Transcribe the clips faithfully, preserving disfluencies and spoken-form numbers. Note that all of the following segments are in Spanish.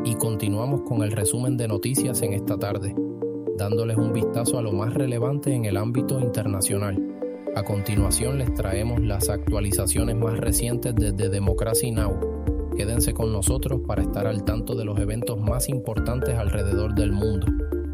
y continuamos con el resumen de noticias en esta tarde, dándoles un vistazo a lo más relevante en el ámbito internacional. A continuación les traemos las actualizaciones más recientes desde Democracy Now! Quédense con nosotros para estar al tanto de los eventos más importantes alrededor del mundo.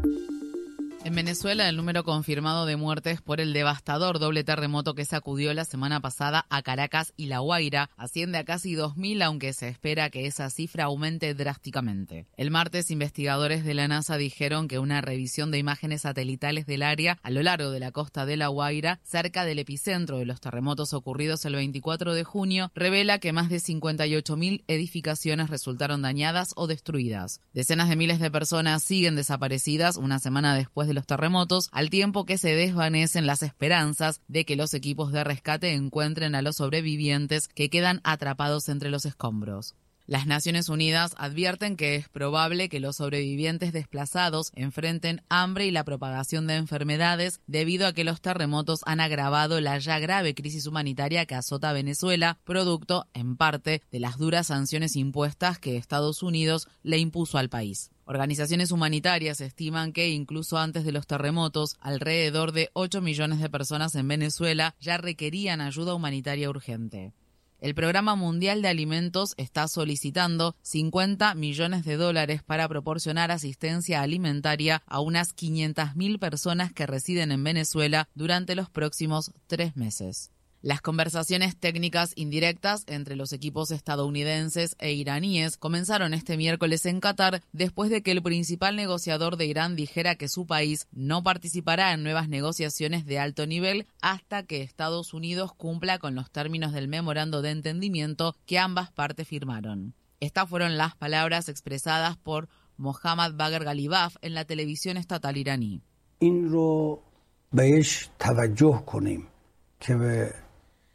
En Venezuela, el número confirmado de muertes por el devastador doble terremoto que sacudió la semana pasada a Caracas y La Guaira asciende a casi dos mil, aunque se espera que esa cifra aumente drásticamente. El martes, investigadores de la NASA dijeron que una revisión de imágenes satelitales del área a lo largo de la costa de La Guaira, cerca del epicentro de los terremotos ocurridos el veinticuatro de junio, revela que más de cincuenta y ocho mil edificaciones resultaron dañadas o destruidas. Decenas de miles de personas siguen desaparecidas una semana después de los terremotos, al tiempo que se desvanecen las esperanzas de que los equipos de rescate encuentren a los sobrevivientes que quedan atrapados entre los escombros. Las Naciones Unidas advierten que es probable que los sobrevivientes desplazados enfrenten hambre y la propagación de enfermedades debido a que los terremotos han agravado la ya grave crisis humanitaria que azota a Venezuela, producto, en parte, de las duras sanciones impuestas que Estados Unidos le impuso al país. Organizaciones humanitarias estiman que, incluso antes de los terremotos, alrededor de ocho millones de personas en Venezuela ya requerían ayuda humanitaria urgente. El Programa Mundial de Alimentos está solicitando cincuenta millones de dólares para proporcionar asistencia alimentaria a unas quinientas mil personas que residen en Venezuela durante los próximos tres meses. Las conversaciones técnicas indirectas entre los equipos estadounidenses e iraníes comenzaron este miércoles en Qatar después de que el principal negociador de Irán dijera que su país no participará en nuevas negociaciones de alto nivel hasta que Estados Unidos cumpla con los términos del memorando de entendimiento que ambas partes firmaron. Estas fueron las palabras expresadas por Mohammad Bagher Ghalibaf en la televisión estatal iraní. این رو بهش توجه کنیم که به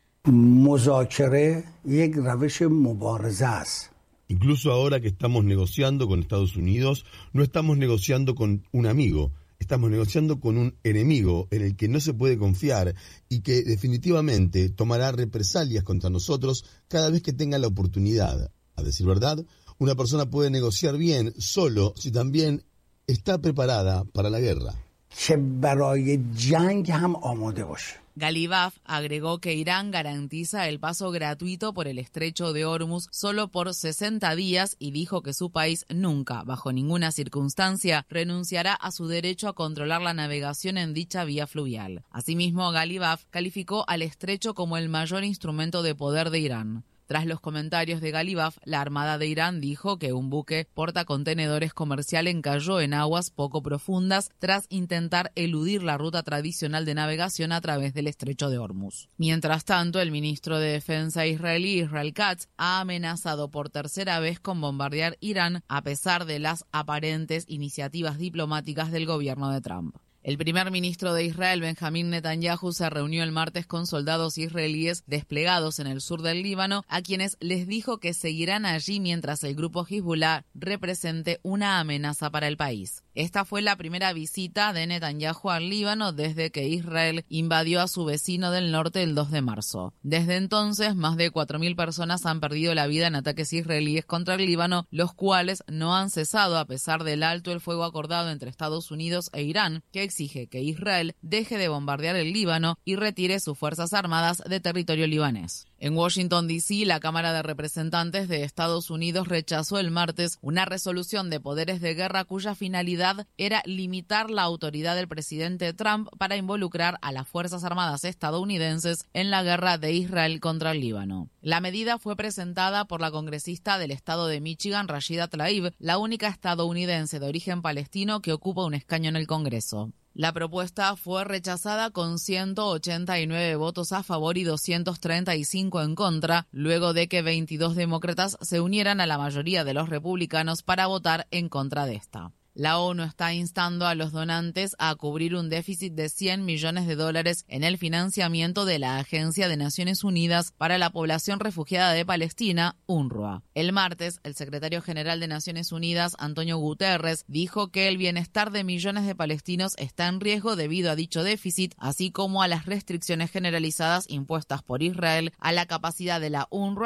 مذاکره یک روش مبارزه است. Incluso ahora que estamos negociando con Estados Unidos, no estamos negociando con un amigo, estamos negociando con un enemigo en el que no se puede confiar y que definitivamente tomará represalias contra nosotros cada vez que tenga la oportunidad. A decir verdad, una persona puede negociar bien solo si también está preparada para la guerra. که برای جنگ هم آماده باشه. Ghalibaf agregó que Irán garantiza el paso gratuito por el estrecho de Hormuz solo por sesenta días y dijo que su país nunca, bajo ninguna circunstancia, renunciará a su derecho a controlar la navegación en dicha vía fluvial. Asimismo, Ghalibaf calificó al estrecho como el mayor instrumento de poder de Irán. Tras los comentarios de Ghalibaf, la Armada de Irán dijo que un buque portacontenedores comercial encalló en aguas poco profundas tras intentar eludir la ruta tradicional de navegación a través del estrecho de Hormuz. Mientras tanto, el ministro de Defensa israelí Israel Katz ha amenazado por tercera vez con bombardear Irán a pesar de las aparentes iniciativas diplomáticas del gobierno de Trump. El primer ministro de Israel, Benjamín Netanyahu, se reunió el martes con soldados israelíes desplegados en el sur del Líbano, a quienes les dijo que seguirán allí mientras el grupo Hezbollah represente una amenaza para el país. Esta fue la primera visita de Netanyahu al Líbano desde que Israel invadió a su vecino del norte el dos de marzo. Desde entonces, más de cuatro mil personas han perdido la vida en ataques israelíes contra el Líbano, los cuales no han cesado a pesar del alto el fuego acordado entre Estados Unidos e Irán, que exige que Israel deje de bombardear el Líbano y retire sus fuerzas armadas de territorio libanés. En Washington, D C, la Cámara de Representantes de Estados Unidos rechazó el martes una resolución de poderes de guerra cuya finalidad era limitar la autoridad del presidente Trump para involucrar a las Fuerzas Armadas estadounidenses en la guerra de Israel contra el Líbano. La medida fue presentada por la congresista del estado de Michigan, Rashida Tlaib, la única estadounidense de origen palestino que ocupa un escaño en el Congreso. La propuesta fue rechazada con ciento ochenta y nueve votos a favor y doscientos treinta y cinco en contra, luego de que veintidós demócratas se unieran a la mayoría de los republicanos para votar en contra de esta. La ONU está instando a los donantes a cubrir un déficit de cien millones de dólares en el financiamiento de la Agencia de Naciones Unidas para la Población Refugiada de Palestina, UNRWA. El martes, el secretario general de Naciones Unidas, Antonio Guterres, dijo que el bienestar de millones de palestinos está en riesgo debido a dicho déficit, así como a las restricciones generalizadas impuestas por Israel a la capacidad de la UNRWA